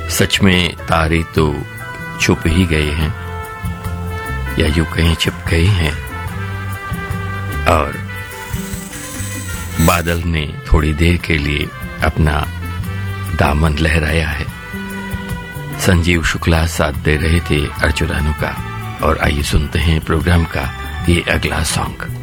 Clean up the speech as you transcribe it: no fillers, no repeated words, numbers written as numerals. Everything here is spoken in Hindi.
सच में तारे तो छुप ही गए हैं या यूं कहीं छिप गए हैं, और बादल ने थोड़ी देर के लिए अपना दामन लहराया है। संजीव शुक्ला साथ दे रहे थे अर्जुरानू का। और आइए सुनते हैं प्रोग्राम का ये अगला सॉन्ग।